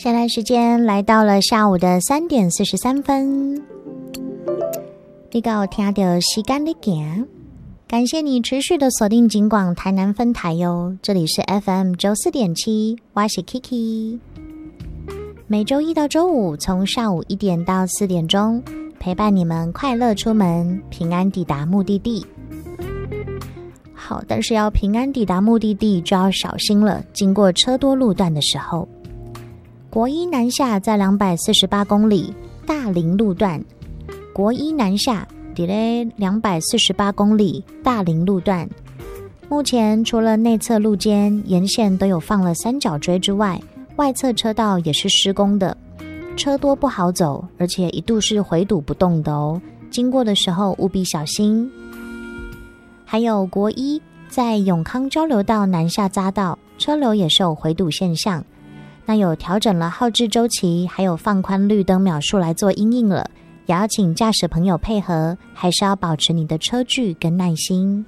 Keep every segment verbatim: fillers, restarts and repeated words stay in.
现在时间来到了下午的三点四十三分，你有听到时间的行，感谢你持续的锁定警广台南分台哟，这里是 F M 九四点七，我是 Kiki， 每周一到周五从上午一点到四点钟，陪伴你们快乐出门，平安抵达目的地。好，但是要平安抵达目的地就要小心了，经过车多路段的时候。国一南下在两百四十八公里大林路段，国一南下 delay 两百四十八公里大林路段，目前除了内侧路肩沿线都有放了三角锥之外，外侧车道也是施工的，车多不好走，而且一度是回堵不动的哦，经过的时候务必小心。还有国一在永康交流道南下匝道，车流也是有回堵现象，那有调整了号志周期，还有放宽绿灯秒数来做因应了，也要请驾驶朋友配合，还是要保持你的车距跟耐心。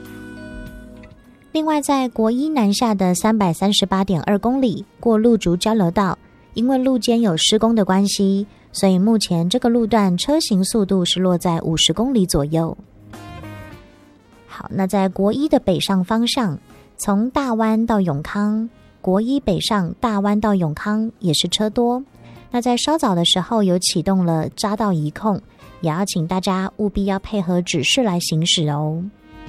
另外在国一南下的 三百三十八点二公里过路竹交流道，因为路肩有施工的关系，所以目前这个路段车行速度是落在五十公里左右。好，那在国一的北上方向，从大湾到永康，国一北上大湾到永康也是车多，那在稍早的时候有启动了匝道移控，也要请大家务必要配合指示来行驶哦。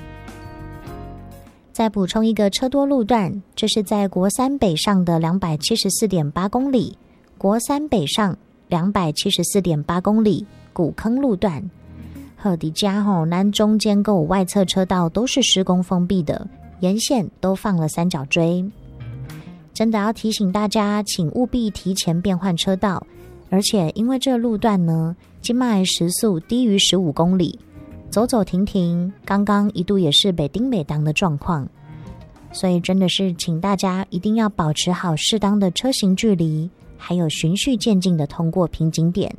再补充一个车多路段，这是在国三北上的 两百七十四点八公里，国三北上 两百七十四点八公里古坑路段。好的家吼，南中间跟外侧车道都是施工封闭的，沿线都放了三角锥。真的要提醒大家，请务必提前变换车道，而且因为这路段呢，今麦时速低于十五公里，走走停停，刚刚一度也是北丁北当的状况，所以真的是请大家一定要保持好适当的车行距离，还有循序渐进的通过瓶颈点。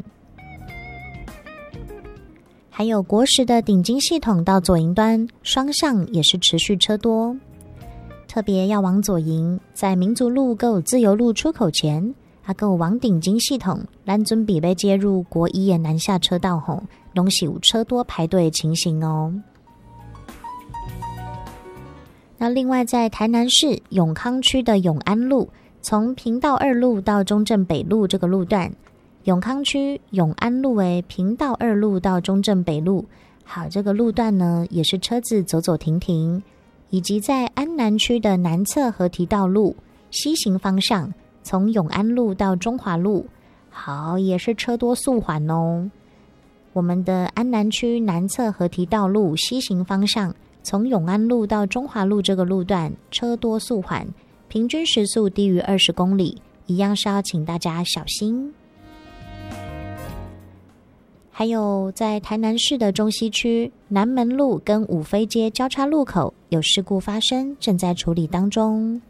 还有国十的顶金系统到左营端双向也是持续车多，特别要往左营，在民族路跟有自由路出口前，还跟有往顶金系统，咱准备被接入国一的南下车道后，拢是有车多排队的情形哦。那另外在台南市永康区的永安路，从平道二路到中正北路这个路段，永康区永安路为平道二路到中正北路，好，这个路段呢也是车子走走停停，以及在安南区的南侧河堤道路西行方向，从永安路到中华路，好，也是车多速缓哦。我们的安南区南侧河堤道路西行方向，从永安路到中华路这个路段车多速缓，平均时速低于二十公里，一样是要请大家小心。还有在台南市的中西区南门路跟五妃街交叉路口有事故发生，正在处理当中。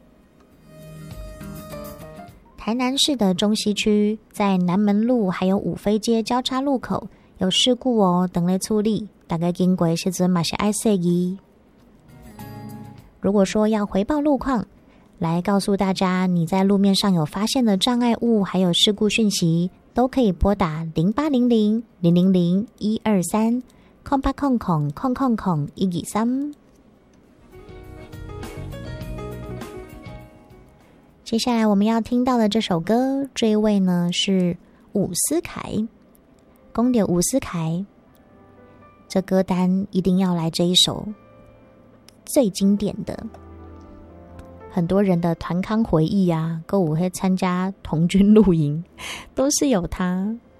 台南市的中西区在南门路还有五妃街交叉路口有事故哦，等来处理，大概经过时阵嘛是要注意。如果说要回报路况，来告诉大家你在路面上有发现的障碍物还有事故讯息，都可以拨打零八零零零零零一二三空八空空空空空一二三。接下来我们要听到的这首歌，这一位呢是伍思凯，公点伍思凯，这歌单一定要来这一首最经典的，很多人的团康回忆啊，跟我会参加童军露营，都是有他。